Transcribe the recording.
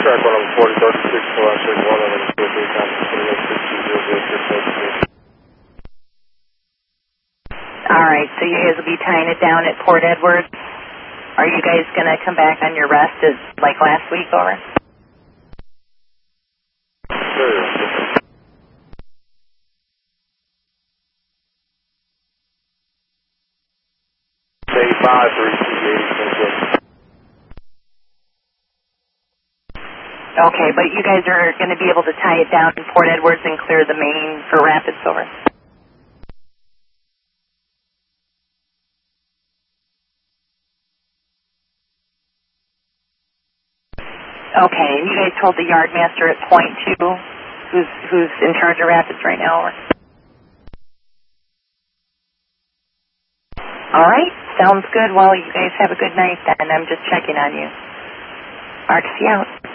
Track 140, 36, Pulaski 1, All right, so you guys will be tying it down at Port Edward. Are you guys going to come back on your rest as like last week, over? Sure. 85, 328, Okay, but you guys are going to be able to tie it down in Port Edwards and clear the main for Rapids, over? Okay, and you guys told the yardmaster at Point 2, who's in charge of Rapids right now, over? All right, sounds good. Well, you guys have a good night then. I'm just checking on you. RTC out.